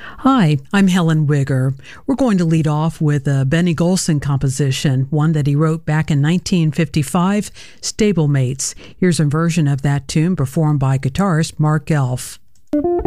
Hi, I'm Helen Wigger. We're going to lead off with a Benny Golson composition, one that he wrote back in 1955, Stablemates. Here's a version of that tune performed by guitarist Mark Elf.